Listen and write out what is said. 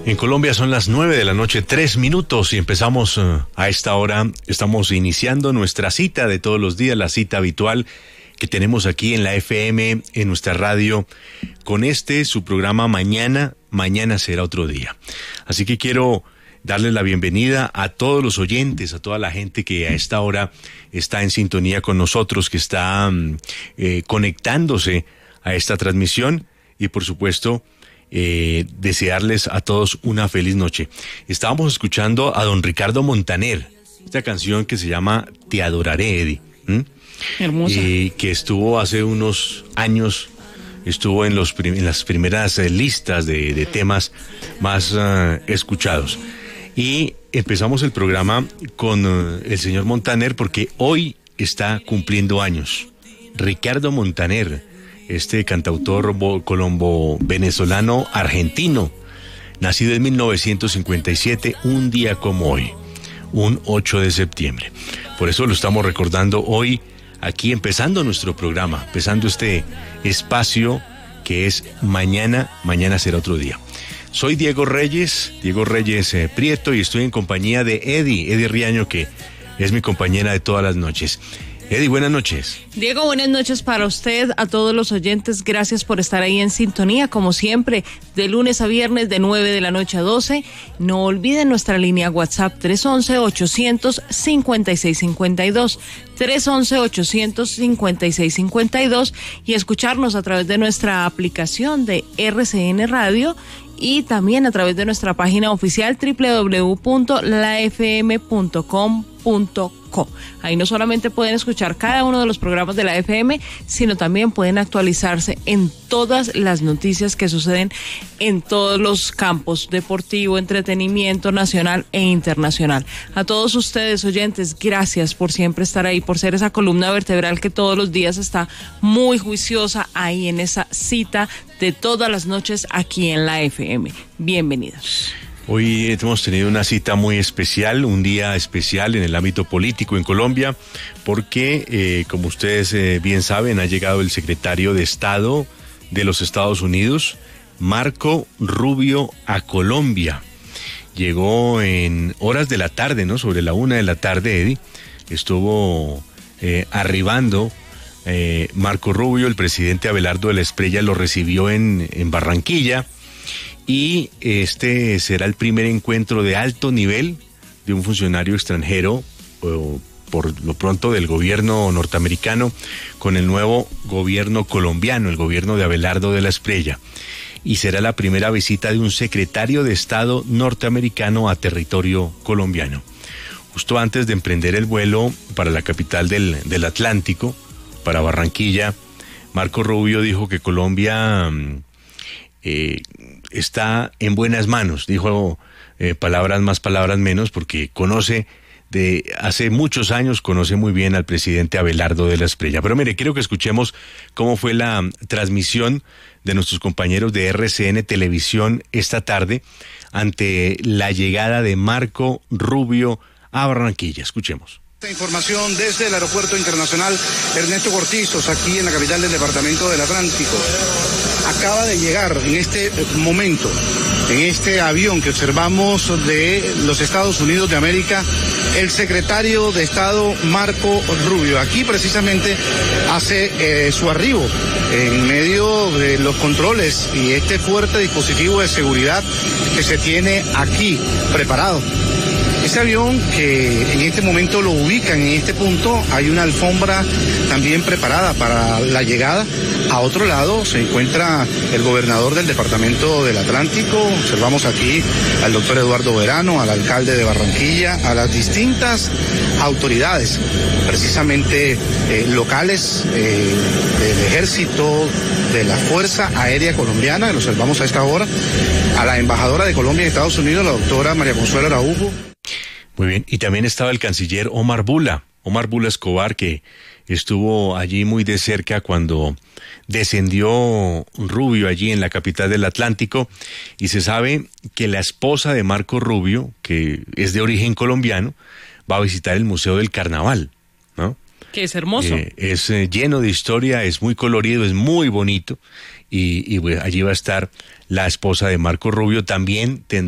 En Colombia son las 9:03 p.m. y empezamos a esta hora. Estamos iniciando nuestra cita de todos los días, la cita habitual que tenemos aquí en la FM, en nuestra radio, con su programa Mañana será otro día. Así que quiero darle la bienvenida a todos los oyentes, a toda la gente que a esta hora está en sintonía con nosotros, que está conectándose a esta transmisión y por supuesto desearles a todos una feliz noche. Estábamos escuchando a don Ricardo Montaner, esta canción que se llama Te adoraré, Eddie. Hermosa. Que estuvo hace unos años, estuvo en las primeras listas de temas más escuchados. Y empezamos el programa con el señor Montaner porque hoy está cumpliendo años. Ricardo Montaner, este cantautor colombo-venezolano argentino, nacido en 1957, un día como hoy, un 8 de septiembre. Por eso lo estamos recordando hoy, aquí empezando nuestro programa, empezando este espacio que es Mañana será otro día. Soy Diego Reyes Prieto, y estoy en compañía de Eddie Riaño, que es mi compañera de todas las noches. Eddie, buenas noches. Diego, buenas noches para usted, a todos los oyentes. Gracias por estar ahí en sintonía, como siempre, de lunes a viernes, de 9 de la noche a 12. No olviden nuestra línea WhatsApp 311-800-5652. 311-800-5652 y escucharnos a través de nuestra aplicación de RCN Radio y también a través de nuestra página oficial www.lafm.com.co. Ahí no solamente pueden escuchar cada uno de los programas de la FM, sino también pueden actualizarse en todas las noticias que suceden en todos los campos: deportivo, entretenimiento nacional e internacional. A todos ustedes, oyentes, gracias por siempre estar ahí, por ser esa columna vertebral que todos los días está muy juiciosa ahí en esa cita de todas las noches aquí en la FM. Bienvenidos. Hoy hemos tenido una cita muy especial, un día especial en el ámbito político en Colombia, porque, como ustedes bien saben, ha llegado el secretario de Estado de los Estados Unidos, Marco Rubio, a Colombia. Llegó en horas de la tarde, ¿no? Sobre la 1 de la tarde, Eddie. Estuvo arribando Marco Rubio. El presidente Abelardo de la Espriella lo recibió en Barranquilla. Y este será el primer encuentro de alto nivel de un funcionario extranjero, por lo pronto del gobierno norteamericano, con el nuevo gobierno colombiano, el gobierno de Abelardo de la Espriella. Y será la primera visita de un secretario de Estado norteamericano a territorio colombiano. Justo antes de emprender el vuelo para la capital del Atlántico, para Barranquilla, Marco Rubio dijo que Colombia está en buenas manos. Dijo palabras más, palabras menos, porque conoce de hace muchos años, conoce muy bien al presidente Abelardo de la Espriella. Pero mire, quiero que escuchemos cómo fue la transmisión de nuestros compañeros de RCN Televisión esta tarde ante la llegada de Marco Rubio a Barranquilla. Escuchemos. Esta información desde el Aeropuerto Internacional Ernesto Cortizos, aquí en la capital del Departamento del Atlántico. Acaba de llegar en este momento, en este avión que observamos de los Estados Unidos de América, el secretario de Estado Marco Rubio. Aquí precisamente hace su arribo en medio de los controles y este fuerte dispositivo de seguridad que se tiene aquí preparado. Ese avión que en este momento lo ubican en este punto, hay una alfombra también preparada para la llegada. A otro lado se encuentra el gobernador del Departamento del Atlántico. Observamos aquí al doctor Eduardo Verano, al alcalde de Barranquilla, a las distintas autoridades, precisamente locales, del Ejército, de la Fuerza Aérea Colombiana, lo observamos a esta hora, a la embajadora de Colombia en Estados Unidos, la doctora María Consuelo Araujo. Muy bien, y también estaba el canciller Omar Bula Escobar, que estuvo allí muy de cerca cuando descendió Rubio allí en la capital del Atlántico, y se sabe que la esposa de Marco Rubio, que es de origen colombiano, va a visitar el Museo del Carnaval, ¿no? Que es hermoso. Es lleno de historia, es muy colorido, es muy bonito, y allí va a estar la esposa de Marco Rubio. También